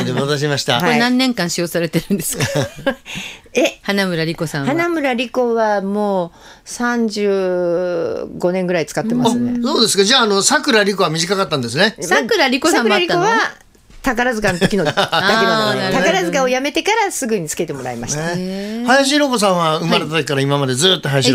んで戻しました。 これ何年間使用されてるんですか？花村莉子さんは。 花村莉子はもう35年ぐらい使ってますね。 そうですか。じゃあさくら莉子は短かったんですね。 さくら莉子さんもあったの？ 宝塚の時のだけなので、 なるほど宝塚を辞めてからすぐにつけてもらいました。 林ロ子さんは生まれた時から今までずっと林